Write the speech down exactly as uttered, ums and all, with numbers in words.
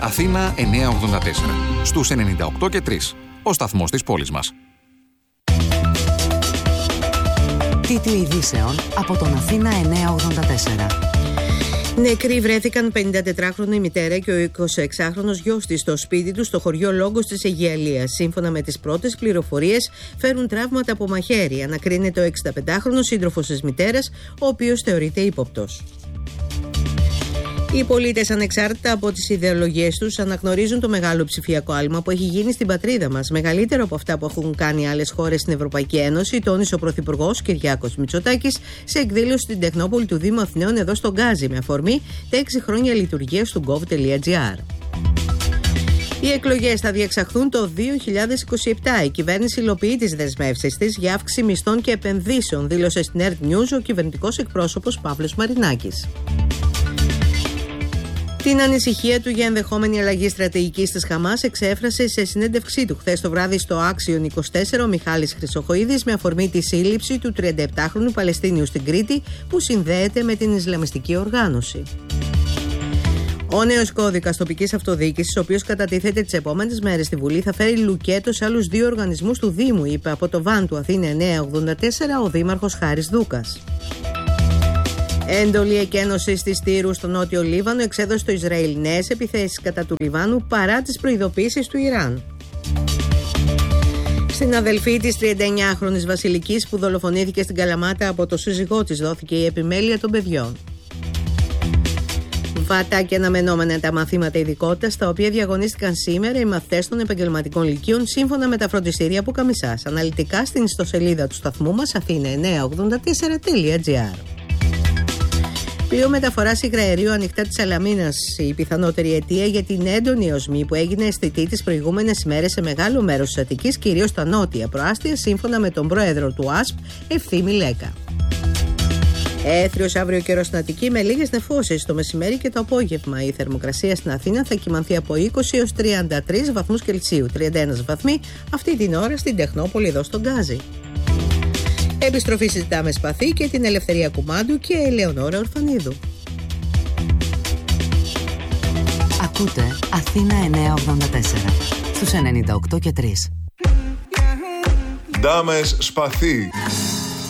Αθήνα εννιακόσια ογδόντα τέσσερα. Στους ενενήντα οκτώ και τρία. Ο σταθμός της πόλης μας. Τίτλοι ειδήσεων από τον Αθήνα εννιακόσια ογδόντα τέσσερα. Νεκροί βρέθηκαν πενηντατετράχρονη μητέρα και ο εικοσιεξάχρονος γιος της στο σπίτι του στο χωριό Λόγκος της Αιγιαλίας. Σύμφωνα με τις πρώτες πληροφορίες, φέρουν τραύματα από μαχαίρι. Ανακρίνεται ο εξηνταπεντάχρονος σύντροφος της μητέρας, ο οποίος θεωρείται ύποπτος. Οι πολίτες, ανεξάρτητα από τις ιδεολογίες τους, αναγνωρίζουν το μεγάλο ψηφιακό άλμα που έχει γίνει στην πατρίδα μας, μεγαλύτερο από αυτά που έχουν κάνει άλλες χώρες στην Ευρωπαϊκή Ένωση, τόνισε ο Πρωθυπουργός Κυριάκος Μητσοτάκης σε εκδήλωση στην Τεχνόπολη του Δήμου Αθηναίων εδώ στον Γκάζι, με αφορμή τα έξι χρόνια λειτουργίας του gov.gr. Οι εκλογές θα διεξαχθούν το δύο χιλιάδες είκοσι επτά. Η κυβέρνηση υλοποιεί τις δεσμεύσεις της για αύξηση μισθών και επενδύσεων, δήλωσε στην Earth News ο κυβερνητικός εκπρόσωπος Παύλος Μαρινάκης. Την ανησυχία του για ενδεχόμενη αλλαγή στρατηγικής της Χαμάς εξέφρασε σε συνέντευξή του χθες το βράδυ στο Άξιον είκοσι τέσσερα ο Μιχάλης Χρυσοχοΐδης με αφορμή τη σύλληψη του τριανταεπτάχρονου Παλαιστίνιου στην Κρήτη που συνδέεται με την Ισλαμιστική οργάνωση. Ο νέος κώδικας τοπικής αυτοδιοίκησης, ο οποίος κατατίθεται τις επόμενες μέρες στη Βουλή, θα φέρει λουκέτο σε άλλους δύο οργανισμούς του Δήμου, είπε από το Βαν του Αθήνα εννιακόσια ογδόντα τέσσερα ο Δήμαρχος Χάρης Δούκας. Έντολη εκένωσης της Τύρου στο νότιο Λίβανο εξέδωσε το Ισραήλ νέες επιθέσεις κατά του Λιβάνου παρά τις προειδοποιήσεις του Ιράν. Στην αδελφή της τριανταεννιάχρονης Βασιλικής που δολοφονήθηκε στην Καλαμάτα από το σύζυγό της δόθηκε η επιμέλεια των παιδιών. Βατά και αναμενόμενα τα μαθήματα ειδικότητας, τα οποία διαγωνίστηκαν σήμερα οι μαθητές των επαγγελματικών λυκείων σύμφωνα με τα φροντιστήρια που Καμισάς. Αναλυτικά στην ιστοσελίδα του σταθμού μας αθήνα εννιακόσια ογδόντα τέσσερα τελεία τζι άρ. Πλοίο μεταφοράς υγραερίου ανοιχτά της Σαλαμίνας, η πιθανότερη αιτία για την έντονη οσμή που έγινε αισθητή τις προηγούμενες ημέρες σε μεγάλο μέρος της Αττικής, κυρίως στα νότια προάστια, σύμφωνα με τον πρόεδρο του ΑΣΠ, Ευθύμη Λέκα. Έθριος αύριο καιρός στην Αττική με λίγες νεφώσεις το μεσημέρι και το απόγευμα. Η θερμοκρασία στην Αθήνα θα κυμανθεί από είκοσι έως τριάντα τρεις βαθμούς Κελσίου, τριάντα ένα βαθμοί αυτή την ώρα στην Τεχνόπολη εδώ στον Γκάζι. Επιστροφή συζητάμε Σπαθή και την Ελευθερία Κουμάντου και Ελεονόρα Ορφανίδου. Ακούτε Αθήνα εννιακόσια ογδόντα τέσσερα στους ενενήντα οκτώ και τρία. Ντάμες Σπαθή.